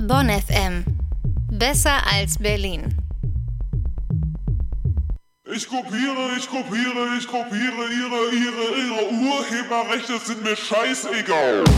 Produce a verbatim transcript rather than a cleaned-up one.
Bonn F M. Besser als Berlin. Ich kopiere, ich kopiere, ich kopiere, ihre, ihre, ihre Urheberrechte sind mir scheißegal.